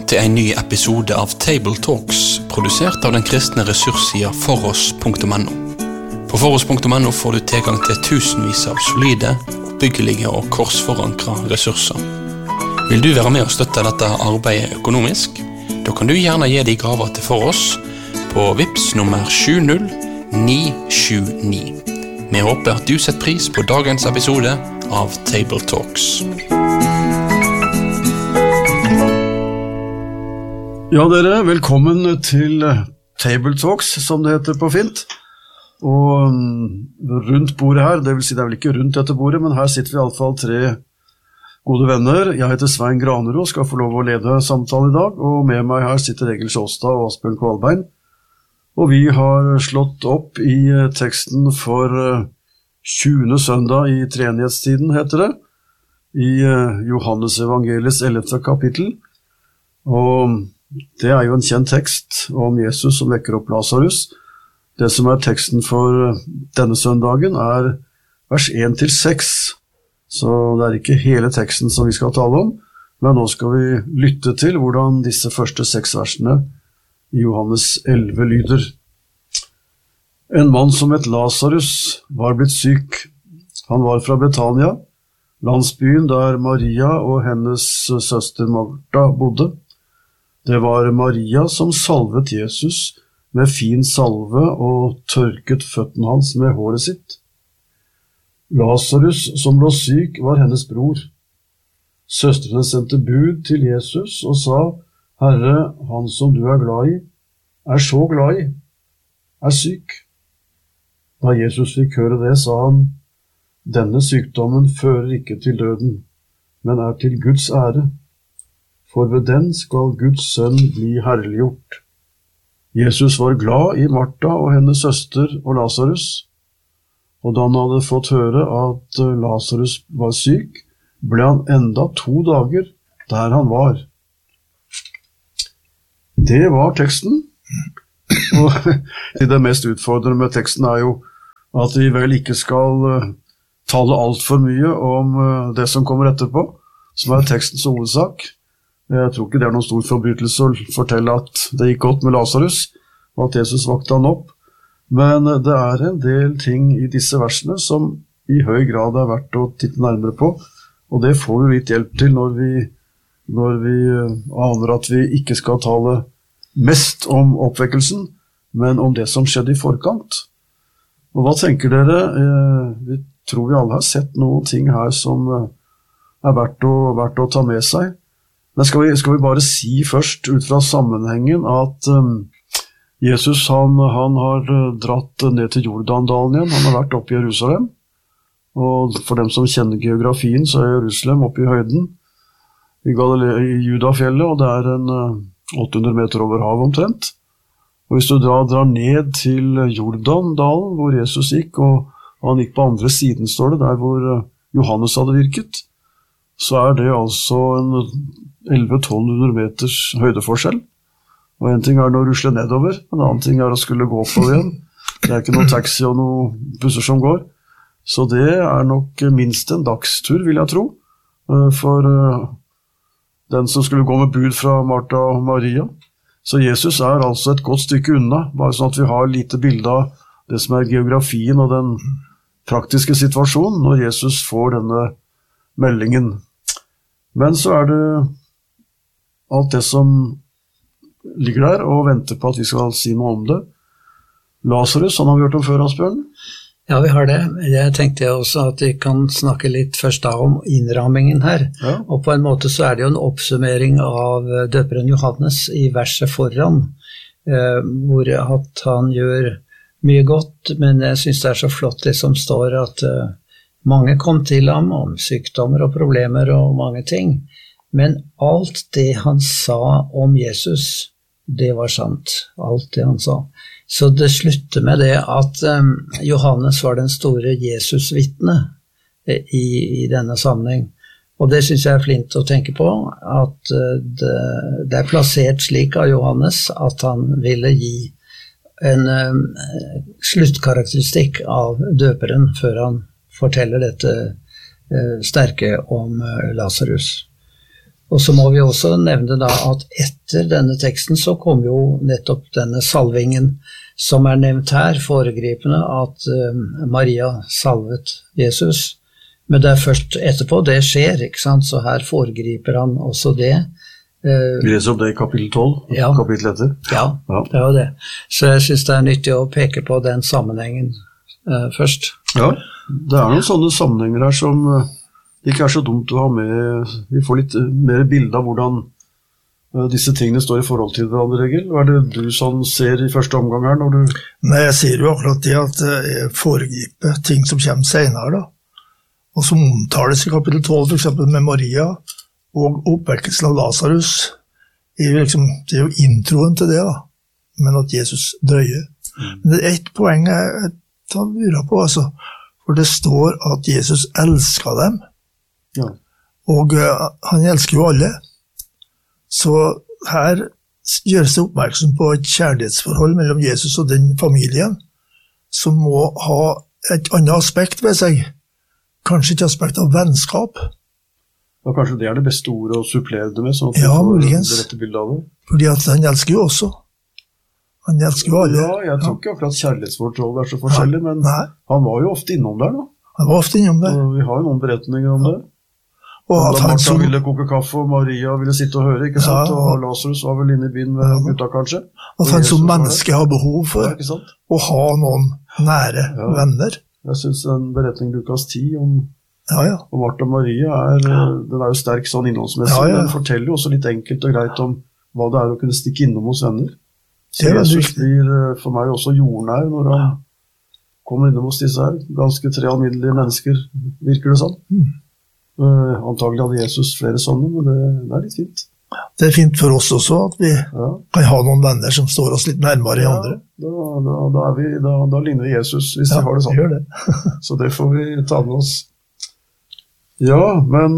til en ny episode av Table Talks, produsert av den kristne ressurssida foross.no. På foross.no får du tilgang til tusenvis av solide, oppbyggelige og korsforankra ressurser. Vil du være med og støtte dette arbeidet økonomisk? Da kan du gjerne gi de gaver til Foross på Vips nummer 70979. Vi håper at du setter pris på dagens episode av Table Talks. Ja dere, velkommen til Table Talks, som det heter på fint. Og rundt bordet her, det vil si det vel ikke rundt dette bordet, men her sitter vi i alle fall 3 gode venner. Jeg heter Svein Granero, skal få lov å lede samtalen i dag, og med meg her sitter Egil Sjåstad og Asbjørn Kvalbein. Og vi har slått opp i teksten for 20. søndag i treenighetstiden, heter det, i Johannes evangeliets 11. kapittel. Og det er jo en kjent tekst om Jesus som vekker opp Lazarus. Det som er teksten for denne søndagen er vers 1-6, så det er ikke hele teksten som vi skal tale om, men nå skal vi lytte til hvordan disse første 6 versene i Johannes 11 lyder. En mann som het Lazarus var blitt syk. Han var fra Betania, landsbyen der Maria og hennes søster Martha bodde. Det var Maria som salvet Jesus med fin salve og tørket føttene hans med håret sitt. Lazarus som lå syk var hennes bror. Søstrene sendte bud til Jesus og sa, «Herre, han som du er glad i, er så glad i, er syk.» Da Jesus fikk høre det, sa han, «Denne sykdommen fører ikke til døden, men er til Guds ære, for ved den skal Guds sønn bli herliggjort.» Jesus var glad i Martha og hennes søster og Lazarus, og da han hadde fått høre at Lazarus var syk, ble han enda 2 dager der han var. Det var teksten. Og det mest utfordrende med teksten er jo at vi vel ikke skal tale alt for mye om det som kommer etterpå, som er tekstens hovedsak. Jeg tror ikke det er noen stor forbrytelse å fortelle at det gikk godt med Lazarus, og at Jesus vakte han opp. Men det er en del ting i disse versene som i høy grad er verdt å titte nærmere på, og det får vi litt hjelp til når vi aner at vi ikke skal tale mest om oppvekkelsen, men om det som skjedde i forkant. Og hva tenker dere? Vi tror vi alle har sett noen ting her som er verdt å ta med seg. Men skal vi bare si først ut fra sammenhengen at Jesus han har dratt ned til Jordandalen igjen. Han har vært oppe i Jerusalem. Og for dem som kjenner geografien så er Jerusalem oppe i høyden i Judafjellet, og det er en 800 meter over havet omtrent. Og hvis du drar ned til Jordandalen, hvor Jesus gikk, og han gikk på andre siden, står det, der hvor Johannes hadde virket, så er det altså en 1100-1200 meters høydeforskjell. Og en ting er å rusle nedover, en annen ting er å skulle gå oppover igjen. Det er ikke noen taxi og noen busser som går. Så det er nok minst en dagstur, vil jeg tro, for den som skulle gå med bud fra Martha og Maria. Så Jesus er altså et godt stykke unna, bare sånn at vi har lite bilde av det som er geografien og den praktiske situasjonen når Jesus får denne meldingen. Men så er det alt det som ligger der og venter på at vi skal si noe om det. Lazarus, han har vi hørt om før, Asbjørn? Ja, vi har det. Jeg tenkte også at vi kan snakke litt først da om innrammingen her. Ja. Og på en måte så er det jo en oppsummering av døperen Johannes i verset foran, hvor at han gjør mye godt, men jeg synes det er så flott det som står at mange kom til ham om sykdommer og problemer og mange ting. Men alt det han sa om Jesus, det var sant. Alt det han sa. Så det slutter med det at Johannes var den store Jesus-vitne i denne sammenheng. Og det synes jeg er flint å tenke på, at det er plassert slik av Johannes at han ville gi en sluttkarakteristikk av døperen før han forteller dette sterke om Lazarus. Og så må vi også nevne da at etter denne teksten så kom jo nettopp denne salvingen som nevnt her, foregripende at Maria salvet Jesus. Men det først etterpå det skjer, ikke sant? Så her foregriper han også det. Vi leser om det i kapittel 12, ja. Kapittel etter. Ja, det var det. Så jeg synes det nyttig å peke på den sammenhengen først. Ja, det noen sånne sammenhenger her som det ikke så dumt å ha med. Vi får litt mer bilde av hvordan disse tingene står i forhold til hverandre, Egil. Hva det du sånn ser i første omgang her? Når du... Nei, jeg ser jo akkurat det at jeg foregriper ting som kommer senere da. Og som omtales i kapittel 12, for eksempel med Maria og oppvekkelsen av Lazarus. Det jo introen til det da, men at Jesus drøyer. Men det et poeng jeg lurer på, altså. For det står at Jesus elsket dem. Ja. Og han elsker jo alle. Så her gjøres det oppmerksom på et kjærlighetsforhold mellom Jesus og den familien, som må ha et annet aspekt ved seg. Kanskje et aspekt av vennskap. Ja, kanskje det det beste ordet å supplere det med, sånn at ja, du får muligens. Det rette bildet av det. Fordi at han elsker jo også. Han elsker jo alle. Ja, jeg tror ikke akkurat kjærlighetsforhold så forskjellig, men han var jo ofte innom der da. Han var ofte innom der. Og vi har jo noen beretninger om det. Og at Martha ville koke kaffe, og Maria ville sitte og høre, ikke sant? Og Lazarus var vel inne i byen med gutta, kanskje. At han som menneske har behov for å ha noen nære venner. Jeg synes den beretning Lukas 10 om Martha og Maria den jo sterk sånn innholdsmessig, men den forteller jo også litt enkelt og greit om hva det å kunne stikke innom hos venner. Så Jesus blir for meg også jordnær når han kommer innom hos disse her. Ganske 3 alminnelige mennesker, virker det sånn. Antagelig hadde Jesus flere sånne, men det litt fint. Det fint for oss også, at vi kan ha noen venner som står oss litt nærmere i andre. Da ligner vi Jesus, hvis vi har det sånn. Gjør det. Så det får vi ta med oss. Ja, men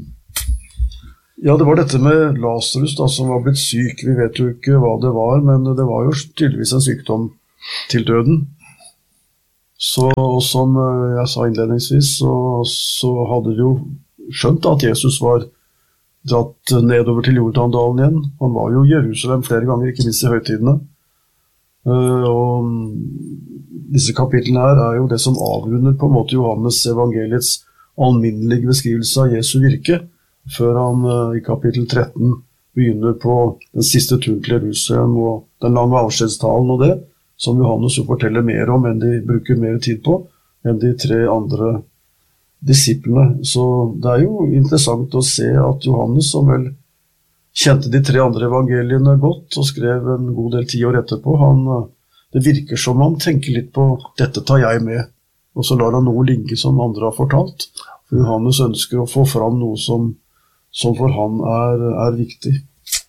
det var dette med Lazarus da, som var blitt syk. Vi vet jo ikke hva det var, men det var jo tydeligvis en sykdom til døden. Så som jeg sa innledningsvis, så hadde vi jo skjønt at Jesus var dratt nedover til Jordandalen igjen. Han var jo i Jerusalem flere ganger, ikke minst i høytidene. Og disse kapitlene her jo det som avrunder på en måte Johannes evangeliets alminnelige beskrivelse av Jesu virke, før han i kapittel 13 begynner på den siste turen til Jerusalem og den lange avskjedstalen og det, som Johannes jo forteller mer om enn de bruker mer tid på, enn de 3 andre disiplene. Så det jo interessant å se at Johannes, som vel kjente de 3 andre evangeliene godt, og skrev en god del 10 år etterpå, det virker som han tenker litt på «dette tar jeg med», og så lar han noe ligge som andre har fortalt. For Johannes ønsker å få fram noe som for han viktig.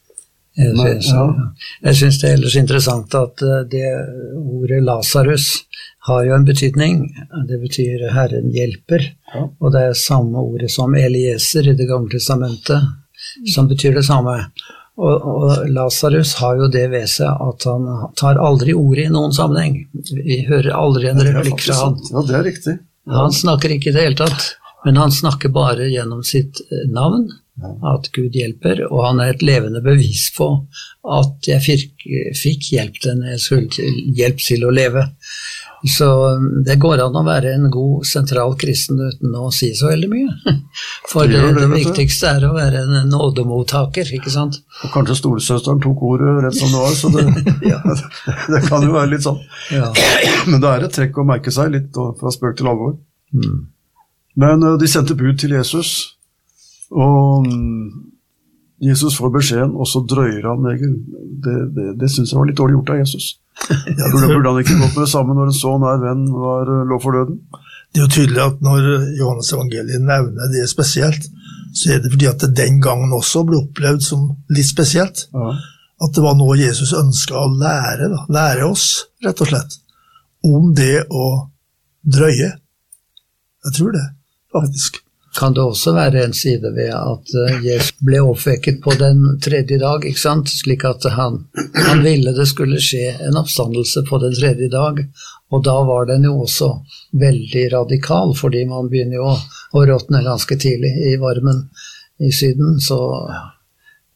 Jeg synes det ellers interessant at det ordet Lazarus har jo en betydning. Det betyr Herren hjelper, og det samme ordet som Eliezer i det gamle testamentet, som betyr det samme. Og Lazarus har jo det ved seg at han tar aldri ordet i noen sammenheng. Vi hører aldri en replikk fra han. Ja, det riktig. Han snakker ikke i det hele tatt, men han snakker bare gjennom sitt navn, at Gud hjelper, og han et levende bevis på at jeg fikk hjelp til å leve. Så det går an å være en god sentral kristen uten å si så veldig mye. For det viktigste å være en nådemottaker, ikke sant? Og kanskje storesøsteren tok ordet rett som det var, så det kan jo være litt sånn. Ja. Men det et trekk å merke seg litt fra spøk til alvor. Men de sendte bud til Jesus, og Jesus får beskjeden, og så drøyer han, Egil. Det synes jeg var litt dårlig gjort av Jesus. Burde han ikke gått med det samme når en så nær venn lå for døden? Det jo tydelig at når Johannes evangeliet nevner det spesielt, så det fordi at det den gangen også ble opplevd som litt spesielt. At det var noe Jesus ønsket å lære oss, rett og slett, om det å drøye. Jeg tror det, faktisk. Kan det også være en side ved at Jesus ble oppvekket på den 3. dag, ikke sant? Slik at han ville det skulle skje en oppstandelse på den 3. dag, og da var den jo også veldig radikal, fordi man begynner jo å råtne ganske tidlig i varmen i Syden, så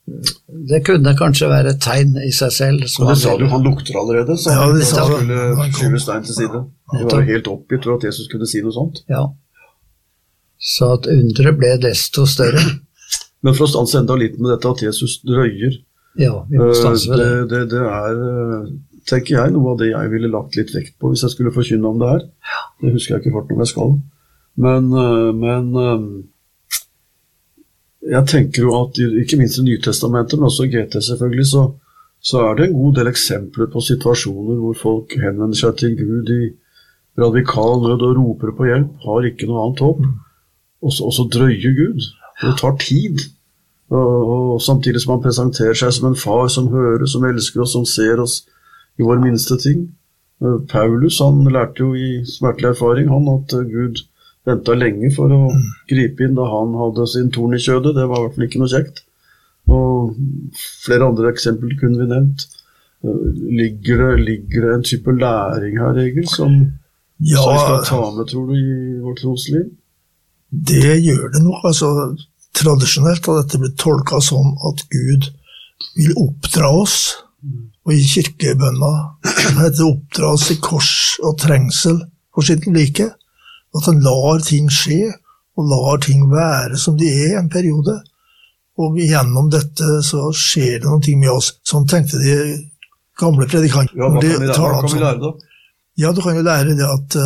Det kunne kanskje være et tegn I seg selv. Og det sa du, han lukter allerede, så han skulle skyve stein til side. Det var helt oppgitt for at Jesus kunne si noe sånt. Ja, så at undret ble desto større. Men for å stanse enda litt med dette at Jesus drøyer, ja, vi må stanse ved det. Det tenker jeg, noe av det jeg ville lagt litt vekt på hvis jeg skulle forkynne om det her. Det husker jeg ikke fort når jeg skal. Men jeg tenker jo at ikke minst I Nytestamentet, men også I GT selvfølgelig, så det en god del eksempler på situasjoner hvor folk henvender seg til Gud I radikal nød og roper på hjelp, har ikke noe annet håp, og så drøyer Gud. Det tar tid, og samtidig som han presenterer seg som en far som hører, som elsker oss, som ser oss I vår minste ting. Paulus, han lærte jo I smertelig erfaring, at Gud ventet lenge for å gripe inn da han hadde sin torn I kjødet. Det var I hvert fall ikke noe kjekt. Og flere andre eksempler kunne vi nevnt. Ligger det en type læring her, Egil, som vi skal ta med, tror du, I vårt trosliv? Det gjør det nok. Altså, tradisjonelt har dette blitt tolket som at Gud vil oppdra oss, og I kirkebønna heter det oppdra oss I kors og trengsel for sitt like. At han lar ting skje, og lar ting være som de I en periode. Og gjennom dette så skjer det noen ting med oss. Sånn tenkte de gamle predikanter. Ja, hva kan vi lære da? Ja, du kan jo lære det at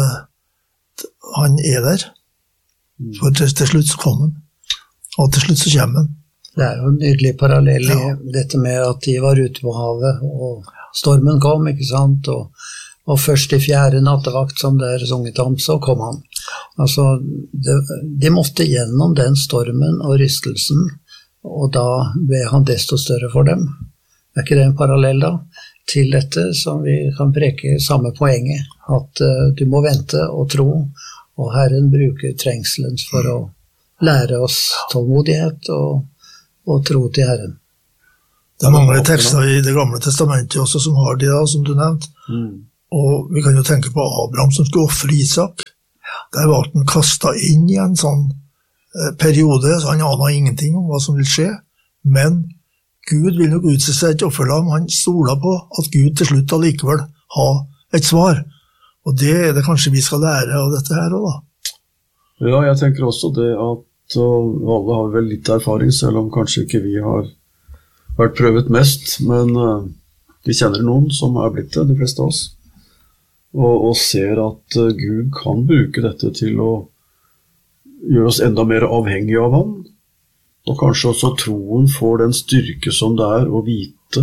han der. For til slutt så kommer han. Og til slutt så kommer han. Det jo en nydelig parallell I dette med at de var ute på havet, og stormen kom, ikke sant? Og først I 4. nattevakt som der sunget om, så kom han. Altså, de måtte gjennom den stormen og rystelsen, og da ble han desto større for dem. Ikke det en parallell da? Til dette som vi kan preke samme poenget, at du må vente og tro, og Herren bruker trengselen for å lære oss tålmodighet og tro til Herren. Det mange tekster I det gamle testamentet også som har det da, som du nevnte. Og vi kan jo tenke på Abraham som skulle offre Isak. Der var han kastet inn I en sånn periode, så han anet ingenting om hva som vil skje. Men Gud vil nok utse seg et offerlam. Han stoler på at Gud til slutt allikevel har et svar. Og det det kanskje vi skal lære av dette her også, da. Ja, jeg tenker også det at alle har vel litt erfaring, selv om kanskje ikke vi har vært prøvet mest, men vi kjenner noen som blitt det, de fleste av oss. Og ser at Gud kan bruke dette til å gjøre oss enda mer avhengig av ham, og kanskje også troen får den styrke som det å vite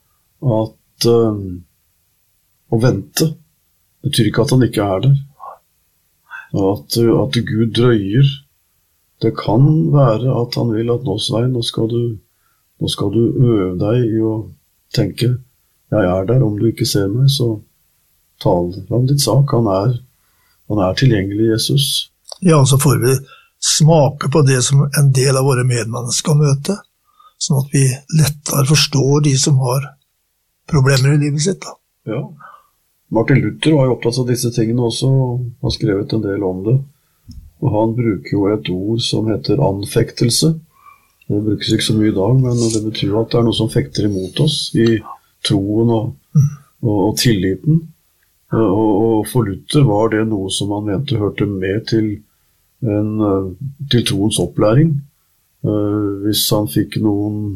at å vente betyr ikke at han ikke der. At Gud drøyer. Det kan være at han vil at nå, Svein, nå skal du øve deg I å tenke, jeg der, om du ikke ser meg, så tal om ditt sak, han tilgjengelig, Jesus. Ja, så får vi smake på det som en del av våre medmennesker møter, sånn at vi lettere forstår de som har problemer I livet sitt. Da. Ja, Martin Luther var jo opptatt av disse tingene også, og har skrevet en del om det. Og han bruker jo et ord som heter anfektelse. Det brukes ikke så mye I dag, men det betyr at det noe som fekter imot oss I troen og tilliten. Og for Luther var det noe som han mente hørte med til troens opplæring. Hvis han fikk noen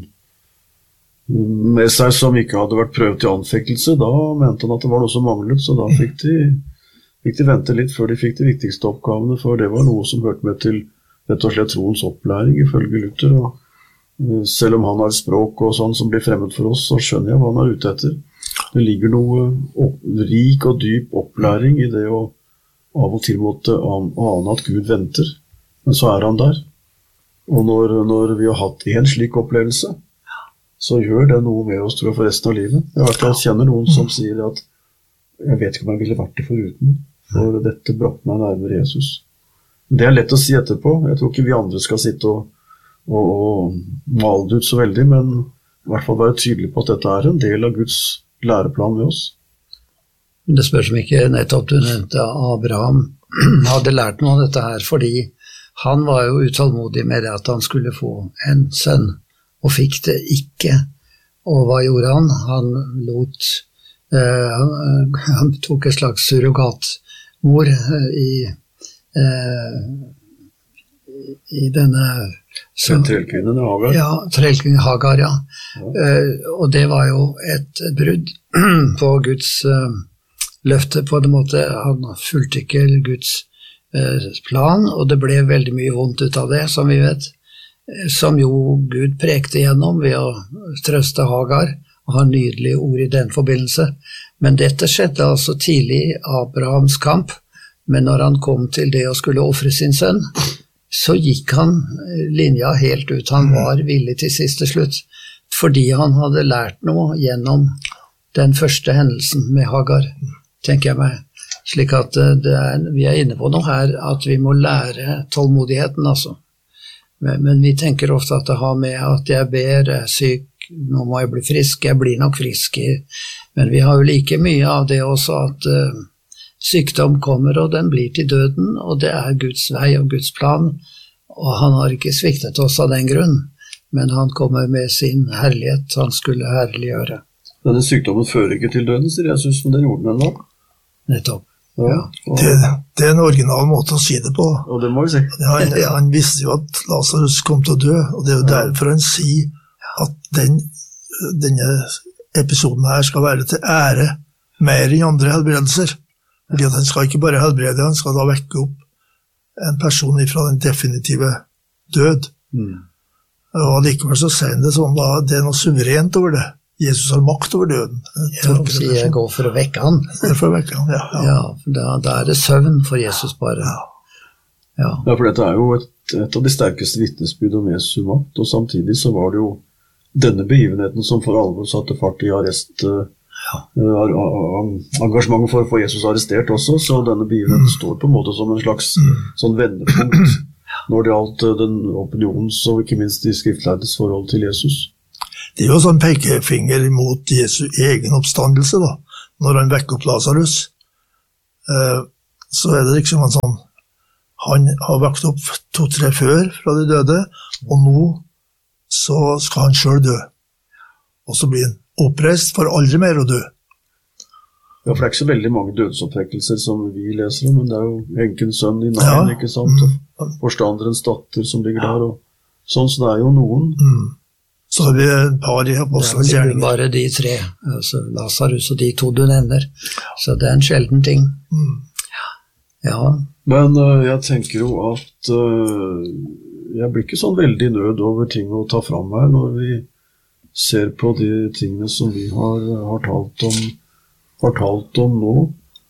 med seg som ikke hadde vært prøvd til anfektelse, da mente han at det var noe som manglet, så da fikk de vente litt før de fikk de viktigste oppgavene, for det var noe som hørte med til rett og slett troens opplæring, ifølge Luther. Og selv om han har språk og sånn som blir fremmed for oss, så skjønner jeg hva han ute etter. Det ligger noe rik og dyp opplæring I det å av og til måtte ane at Gud venter, men så han der. Og når vi har hatt en slik opplevelse, så gjør det noe med oss, tror jeg, for resten av livet. Jeg kjenner noen som sier at jeg vet ikke om jeg ville vært det foruten, for dette brakte meg nærmere Jesus. Det lett å si etterpå. Jeg tror ikke vi andre skal sitte og male det ut så veldig, men I hvert fall være tydelig på at dette en del av Guds læreplan med oss. Det spørs om ikke nettopp du nevnte Abraham hadde lært noe av dette her, fordi han var jo utålmodig med det at han skulle få en sønn, og fikk det ikke. Og hva gjorde han? Han tok et slags surrogatmor i denne trellkvinnen Hagar. Ja, trellkvinnen Hagar, ja. Og det var jo et brudd på Guds løfte på en måte. Han fulgte ikke Guds plan, og det ble veldig mye vondt ut av det, som vi vet, som jo Gud prekte gjennom ved å trøste Hagar, og ha nydelige ord i den forbindelse. Men dette skjedde altså tidlig i Abrahams kamp, men når han kom til det å skulle offre sin sønn, så gikk han linja helt ut. Han var villig til siste slutt, fordi han hadde lært noe gjennom den første hendelsen med Hagar, tenker jeg meg. Slik at vi inne på noe her, at vi må lære tålmodigheten, altså. Men vi tenker ofte at det har med at jeg ber, jeg syk, nå må jeg bli frisk, jeg blir nok frisk. Men vi har jo like mye av det også, at sykdom kommer, og den blir til døden, og det Guds vei og Guds plan, og han har ikke sviktet oss av den grunn, men han kommer med sin herlighet, han skulle herliggjøre. Denne sykdommen fører ikke til døden, sier Jesus, men den gjorde den nå. Nettopp. Ja. Det en original måte å si det på. Og det må vi si. Han visste jo at Lazarus kom til å dø, og det jo derfor han sier at denne episoden her skal være til ære mer enn andre helbredelser. Fordi at han skal ikke bare helbrede, han skal da vekke opp en person fra den definitive død. Og likevel så sier han det sånn, da, det noe suverent over det. Jesus har makt over døden. Jeg går for å vekke han. For å vekke han, ja. Da det søvn for Jesus bare. Ja, for dette jo et av de sterkeste vittnesbyrd om Jesu makt, og samtidig så var det jo denne begivenheten som for alvor satte fart i engasjementet for å få Jesus arrestert også, så denne begivenheten står på en måte som en slags sånn vendepunkt når det gjaldt den opinions og ikke minst de skriftlærdes forhold til Jesus. Det jo sånn pekefinger mot Jesu egen oppstandelse da, når han vekker opp Lazarus. Så det liksom en sånn, han har vekt opp 2-3 før fra de døde, og nå så skal han selv dø. Og så blir han oppreist for aldri mer å dø. Ja, for det ikke så veldig mange dødsoppvekkelser som vi leser om, men det jo enkens sønn i navn, ikke sant? Og forstanderens datter som ligger der, og sånn, så det jo noen. Så har vi et par i apostelens gjerninger. Bare de 3, altså Lazarus og de 2 du nevner. Så det en sjelden ting. Ja. Men jeg tenker jo at jeg blir ikke sånn veldig nød over ting å ta fram her, når vi ser på de tingene som vi har talt om nå.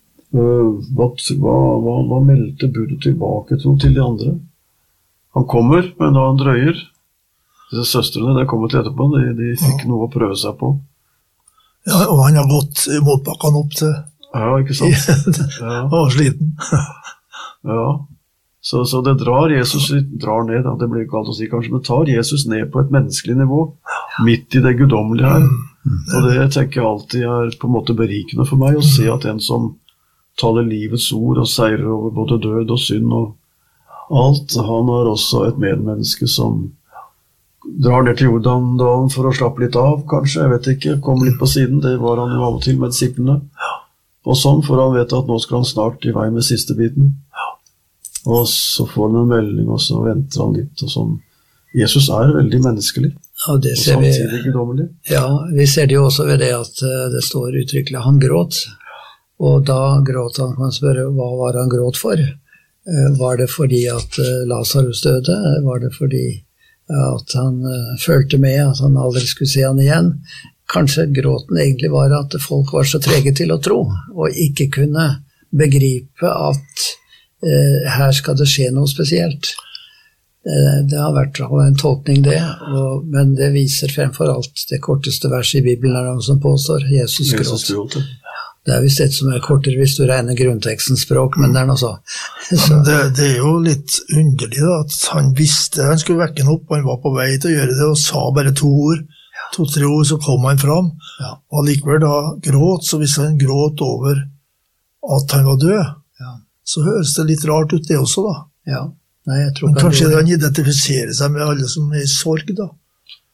Hva meldte budet tilbake til de andre? Han kommer, men da han drøyer. Disse søstrene, det kommer til etterpå, de fikk noe å prøve seg på. Ja, og han har gått motbakken opp til... Ja, ikke sant? Han var sliten. Ja, så det Jesus drar ned, det blir ikke alt å si kanskje, men tar Jesus ned på et menneskelig nivå, midt i det guddommelige her. Og det tenker jeg alltid på en måte berikende for meg, å se at en som taler livets ord og seirer over både død og synd og alt, han har også et medmenneske som drar ned til Jordandalen for å slappe litt av, kanskje, jeg vet ikke, komme litt på siden, det var han jo av og til med disiplene. Og sånn, for han vet at nå skal han snart i vei med siste biten. Og så får han en melding, og så venter han litt, og sånn. Jesus veldig menneskelig, og det ser og samtidig guddommelig. Ja, vi ser det jo også ved det at det står uttrykkelig, han gråt, og da gråt han, kan spørre, hva var han gråt for? Var det fordi at Lazarus døde? Var det fordi at han følte med at han aldri skulle se han igjen? Kanskje gråten egentlig var at folk var så trege til å tro, og ikke kunne begripe at her skal det skje noe spesielt. Det har vært en tolkning det, men det viser fremfor alt det korteste verset i Bibelen noen som påstår, Jesus gråt. Det visst et som kortere hvis du regner grunntekstens språk, men det noe så. Det jo litt underlig da, at han visste han skulle vekke han opp, han var på vei til å gjøre det, og sa bare 2 ord, 2-3 ord, så kom han fram, og likevel da gråt, så hvis han gråt over at han var død, så høres det litt rart ut det også da. Ja. Nei, jeg tror men kanskje han identifiserer seg med alle som i sorg da.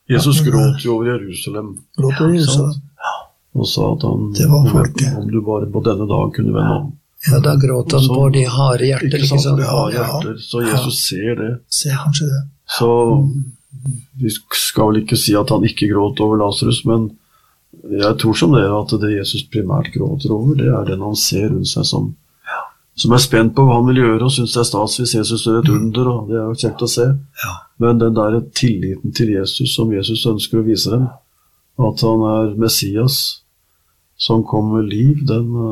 Jesus gråt jo over Jerusalem. Gråt over Jerusalem. Og sa at han, om du bare på denne dag kunne vende om. Ja, da gråt han på de harde hjerter, ikke sant? De harde hjerter, så Jesus ser det. Ser kanskje det. Så vi skal vel ikke si at han ikke gråt over Lazarus, men jeg tror som det at det Jesus primært gråter over, det den han ser rundt seg som spent på hva han vil gjøre, og synes det stas hvis Jesus gjør et under, og det jo kjekt å se. Men den der tilliten til Jesus, som Jesus ønsker å vise dem, at han Messias, som kom med liv,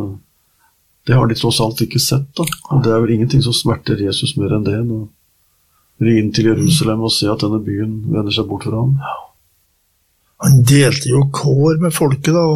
det har de tross alt ikke sett da. Og det vel ingenting som smerter Jesus mer enn det, å ri inn til Jerusalem og se at denne byen vender seg bort fra ham. Han delte jo kår med folket da,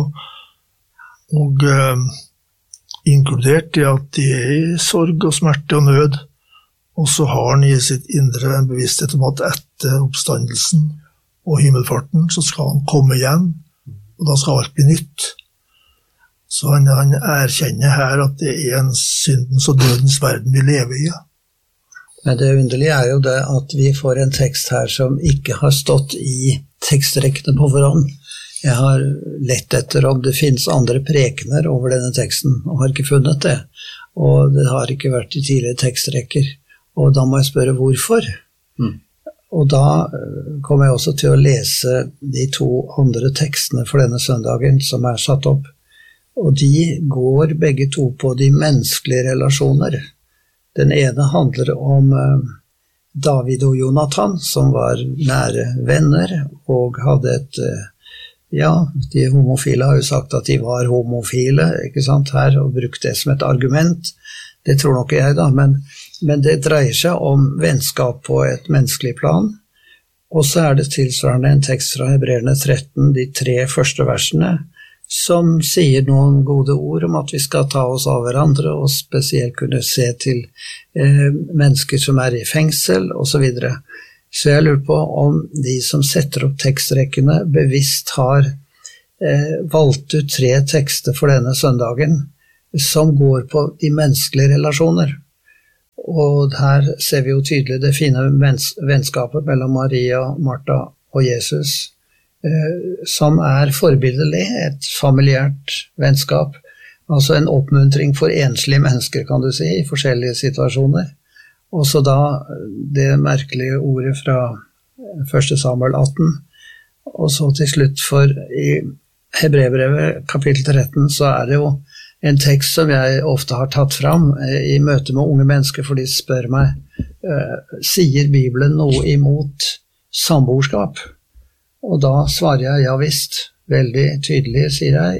og inkludert i at de i sorg og smerte og nød, og så har han i sitt indre en bevissthet om at etter oppstandelsen og himmelfarten så skal han komme igjen, og da skal alt bli nytt. Så han erkjenner her at det en syndens og dødens verden vi lever i. Men det underlige jo det at vi får en tekst her som ikke har stått i tekstrekkene på forhånd. Jeg har lett etter om det finnes andre prekener over denne teksten, og har ikke funnet det. Og det har ikke vært i tidligere tekstrekker. Og da må jeg spørre hvorfor. Og da kommer jeg også til å lese de 2 andre tekstene for denne søndagen som satt opp. Og de går begge 2 på de menneskelige relasjoner. Den ene handler om David og Jonathan, som var nære venner, og hadde de homofile har jo sagt at de var homofile, ikke sant, her, og brukt det som et argument. Det tror nok jeg da, men det dreier seg om vennskap på et menneskelig plan. Og så det tilsvarende en tekst fra Hebreerne 13, de 3 første versene, som sier noen gode ord om at vi skal ta oss av hverandre, og spesielt kunne se til mennesker som i fengsel, og så videre. Så jeg lurer på om de som setter opp tekstrekkene bevisst har valgt ut 3 tekster for denne søndagen, som går på de menneskelige relasjoner. Og her ser vi jo tydelig det fine vennskapet mellom Maria, Martha og Jesus, som forbildelig, et familiært vennskap, altså en oppmuntring for enslige mennesker, kan du si, i forskjellige situasjoner. Og så da det merkelige ordet fra 1. Samuel 18, og så til slutt for i Hebreerbrevet kapittel 13, så det jo en tekst som jeg ofte har tatt fram i møte med unge mennesker, for de spør meg, sier Bibelen noe imot samboerskap? Og da svarer jeg, ja visst, veldig tydelig, sier jeg,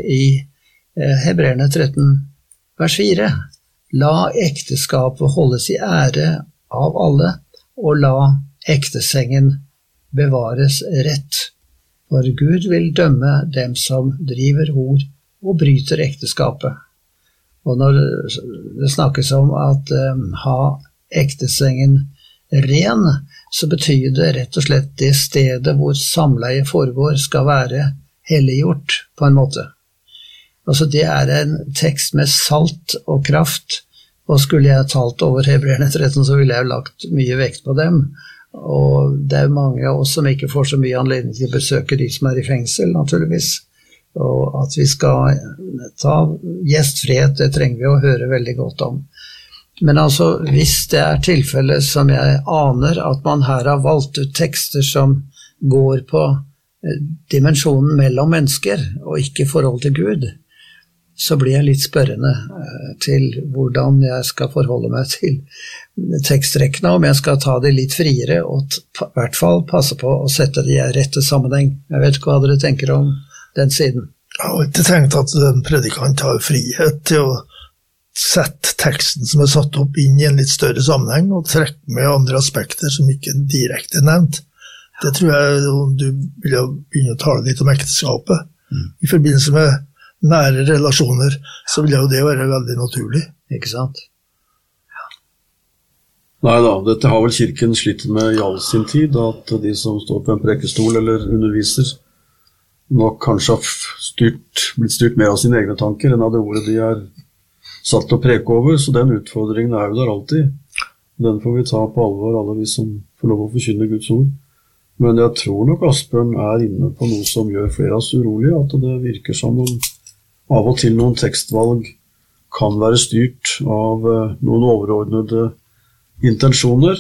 i Hebreerne 13, vers 4. La ekteskapet holdes i ære av alle, og la ektesengen bevares rett. For Gud vil dømme dem som driver hor og bryter ekteskapet. Og når det snakkes om at ha ektesengen ren, så betyr det rett og slett det stedet hvor samleie foregår skal være helliggjort på en måte. Altså det en tekst med salt og kraft, og skulle jeg talt over Hebreerne 13, så ville jeg lagt mye vekt på dem. Og det mange av oss som ikke får så mye anledning til å besøke de som i fengsel, naturligvis. Og at vi skal ta gjestfrihet, det trenger vi å høre veldig godt om. Men altså, hvis det tilfellet som jeg aner, at man her har valgt ut tekster som går på dimensjonen mellom mennesker, og ikke forhold til Gud, så blir jeg litt spørrende til hvordan jeg skal forholde meg til tekstrekkene, om jeg skal ta det litt friere, og i hvert fall passe på å sette det i rette sammenheng. Jeg vet ikke hva dere tenker om den siden. Jeg har ikke tenkt at en predikant har frihet til å sette teksten som satt opp inn i en litt større sammenheng, og trekke med andre aspekter som ikke direkte nevnt. Det tror jeg du vil begynne å tale litt om ekteskapet. I forbindelse med nære relasjoner, så vil jo det være veldig naturlig. Ikke sant? Neida, dette har vel kirken slitt med i all sin tid, at de som står på en prekestol eller underviser, nok kanskje har blitt styrt mer av sine egne tanker enn av det ordet de satt å preke over, så den utfordringen jo der alltid. Den får vi ta på alvor, alle vi som får lov å forkynne Guds ord. Men jeg tror nok Asbjørn inne på noe som gjør flere av oss urolige, at det virker som om av og til noen tekstvalg kan være styrt av noen overordnede intensjoner.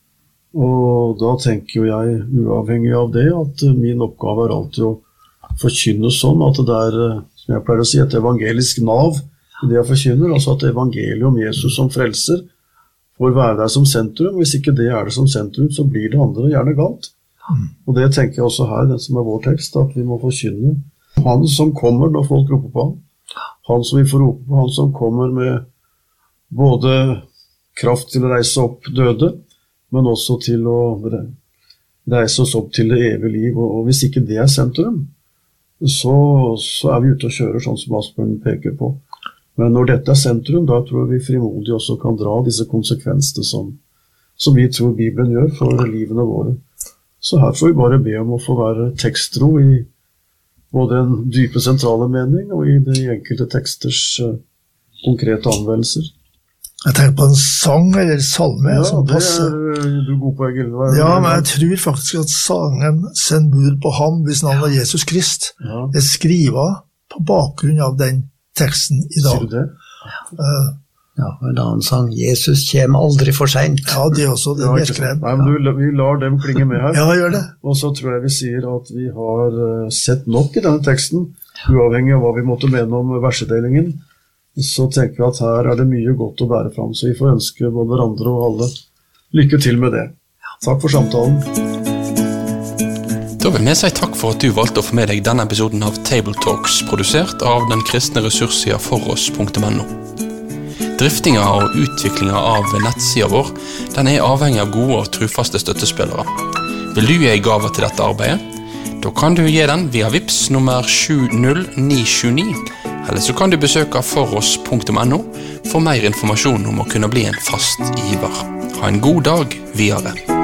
Og da tenker jo jeg, uavhengig av det, at min oppgave alltid å forkynne sånn, at det som jeg pleier å si, et evangelisk nav i det jeg forkynner, altså at evangeliet om Jesus som frelser får være der som sentrum. Hvis ikke det det som sentrum, så blir det andre gjerne galt. Og det tenker jeg også her, det som vår tekst, at vi må forkynne han som kommer når folk roper på han som vi får rope på, han som kommer med både kraft til å reise opp døde, men også til å reise oss opp til det evige liv. Og hvis ikke det sentrum, så vi ute og kjører sånn som Asbjørn peker på. Men når dette sentrum, da tror jeg vi frimodig også kan dra disse konsekvensene som vi tror Bibelen gjør for livene våre. Så her får vi bare be om å få være teksttro i både den dype sentrale mening og i de enkelte teksters konkrete anvendelser. Jeg tenker på en sang eller salme som passer. Ja, det du god på, Egil. Ja, men jeg tror faktisk at sangen «Send bud på ham hvis navnet er Jesus Krist» skrivet på bakgrunn av den teksten i dag. Sier du det? Ja, en annen sang, Jesus kommer aldri for sent. Ja, det også, det er skrevet. Nei, men vi lar dem klinge med her. Ja, gjør det. Og så tror jeg vi sier at vi har sett nok i denne teksten, uavhengig av hva vi måtte mene om versedelingen, så tenker vi at her det mye godt å bære fram, så vi får ønske både hverandre og alle lykke til med det. Takk for samtalen. Da vil vi si takk for at du valgte å få med deg denne episoden av Table Talks, produsert av den kristne ressurssida foross.no. Driftinga og utviklinga av nettsida vår, den avhengig av gode og trufaste støttespillere. Vil du gi en gave til dette arbeidet? Da kan du gi den via Vips nummer 70929, eller så kan du besøke foross.no for mer informasjon om å kunne bli en fast giver. Ha en god dag videre.